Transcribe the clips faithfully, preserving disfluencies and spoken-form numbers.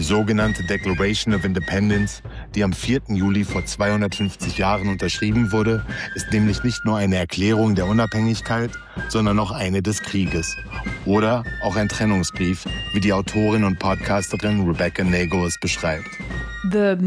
sogenannte Declaration of Independence, die am vierten Juli vor zweihundertfünfzig Jahren unterschrieben wurde, ist nämlich nicht nur eine Erklärung der Unabhängigkeit, sondern auch eine des Krieges. Oder auch ein Trennungsbrief, wie die Autorin und Podcasterin Rebecca Nagle es beschreibt. Der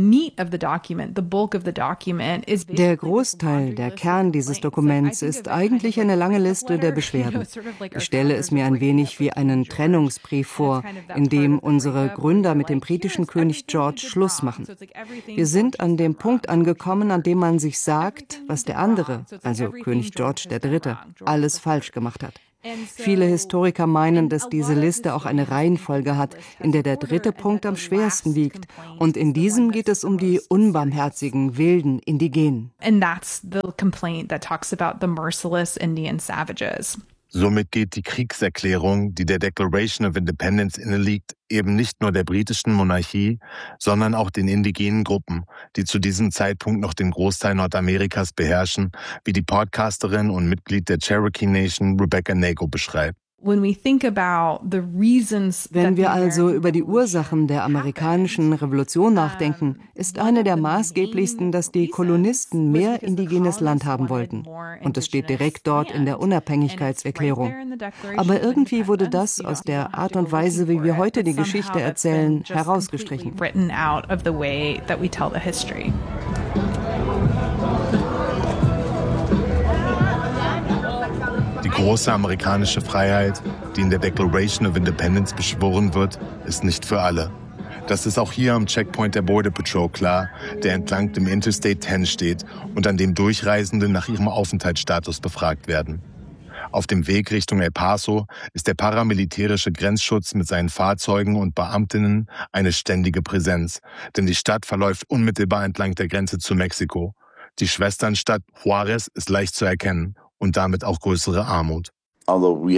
Großteil, der Kern dieses Dokuments ist eigentlich eine lange Liste der Beschwerden. Ich stelle es mir ein wenig wie einen Trennungsbrief vor, in dem unsere Gründer mit dem britischen König George Schluss machen. Wir sind an dem Punkt angekommen, an dem man sich sagt, was der andere, also König George der Dritte, alles falsch gemacht hat. Viele Historiker meinen, dass diese Liste auch eine Reihenfolge hat, in der der dritte Punkt am schwersten wiegt. Und in diesem geht es um die unbarmherzigen, wilden Indigenen. And that's the complaint that talks about the merciless Indian savages. Somit geht die Kriegserklärung, die der Declaration of Independence inneliegt, eben nicht nur der britischen Monarchie, sondern auch den indigenen Gruppen, die zu diesem Zeitpunkt noch den Großteil Nordamerikas beherrschen, wie die Podcasterin und Mitglied der Cherokee Nation Rebecca Nagle beschreibt. Wenn wir also über die Ursachen der amerikanischen Revolution nachdenken, ist eine der maßgeblichsten, dass die Kolonisten mehr indigenes Land haben wollten. Und es steht direkt dort in der Unabhängigkeitserklärung. Aber irgendwie wurde das aus der Art und Weise, wie wir heute die Geschichte erzählen, herausgestrichen. Die große amerikanische Freiheit, die in der Declaration of Independence beschworen wird, ist nicht für alle. Das ist auch hier am Checkpoint der Border Patrol klar, der entlang dem Interstate zehn steht und an dem Durchreisende nach ihrem Aufenthaltsstatus befragt werden. Auf dem Weg Richtung El Paso ist der paramilitärische Grenzschutz mit seinen Fahrzeugen und Beamtinnen eine ständige Präsenz, denn die Stadt verläuft unmittelbar entlang der Grenze zu Mexiko. Die Schwesternstadt Juárez ist leicht zu erkennen und damit auch größere Armut. Obwohl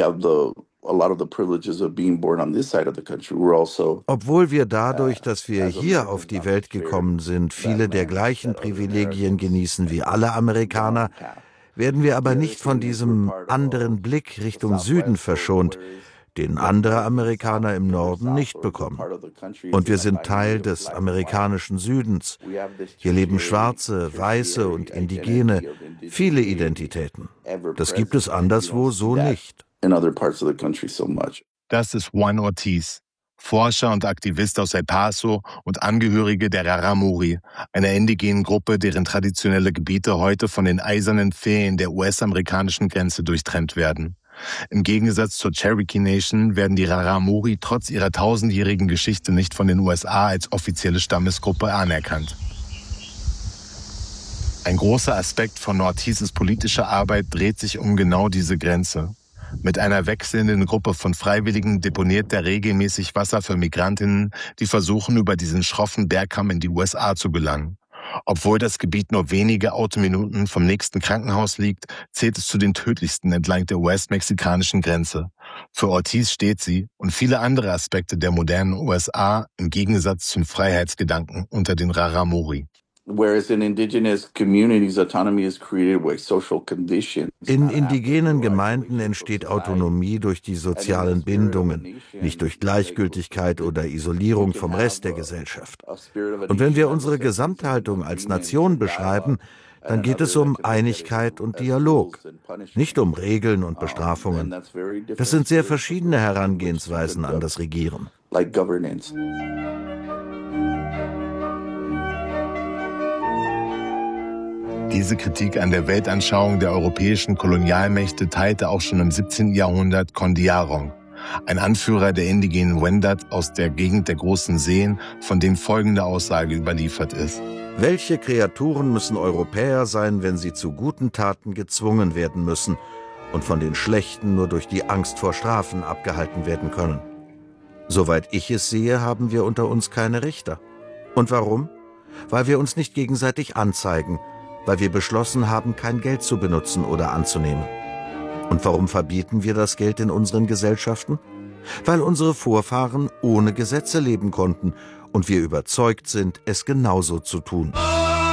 wir dadurch, dass wir hier auf die Welt gekommen sind, viele der gleichen Privilegien genießen wie alle Amerikaner, werden wir aber nicht von diesem anderen Blick Richtung Süden verschont, den andere Amerikaner im Norden nicht bekommen. Und wir sind Teil des amerikanischen Südens. Hier leben Schwarze, Weiße und Indigene, viele Identitäten. Das gibt es anderswo so nicht. Das ist Juan Ortiz, Forscher und Aktivist aus El Paso und Angehörige der Rarámuri, einer indigenen Gruppe, deren traditionelle Gebiete heute von den eisernen Pfählen der U S-amerikanischen Grenze durchtrennt werden. Im Gegensatz zur Cherokee Nation werden die Rarámuri trotz ihrer tausendjährigen Geschichte nicht von den U S A als offizielle Stammesgruppe anerkannt. Ein großer Aspekt von Ortizes politischer Arbeit dreht sich um genau diese Grenze. Mit einer wechselnden Gruppe von Freiwilligen deponiert er regelmäßig Wasser für Migrantinnen, die versuchen, über diesen schroffen Bergkamm in die U S A zu gelangen. Obwohl das Gebiet nur wenige Autominuten vom nächsten Krankenhaus liegt, zählt es zu den tödlichsten entlang der U S-mexikanischen Grenze. Für Ortiz steht sie und viele andere Aspekte der modernen U S A im Gegensatz zum Freiheitsgedanken unter den Rarámuri. In indigenen Gemeinden entsteht Autonomie durch die sozialen Bindungen, nicht durch Gleichgültigkeit oder Isolierung vom Rest der Gesellschaft. Und wenn wir unsere Gesamthaltung als Nation beschreiben, dann geht es um Einigkeit und Dialog, nicht um Regeln und Bestrafungen. Das sind sehr verschiedene Herangehensweisen an das Regieren. Diese Kritik an der Weltanschauung der europäischen Kolonialmächte teilte auch schon im siebzehnten Jahrhundert Kondiarong, ein Anführer der indigenen Wendat aus der Gegend der großen Seen, von dem folgende Aussage überliefert ist. Welche Kreaturen müssen Europäer sein, wenn sie zu guten Taten gezwungen werden müssen und von den schlechten nur durch die Angst vor Strafen abgehalten werden können? Soweit ich es sehe, haben wir unter uns keine Richter. Und warum? Weil wir uns nicht gegenseitig anzeigen, weil wir beschlossen haben, kein Geld zu benutzen oder anzunehmen. Und warum verbieten wir das Geld in unseren Gesellschaften? Weil unsere Vorfahren ohne Gesetze leben konnten und wir überzeugt sind, es genauso zu tun.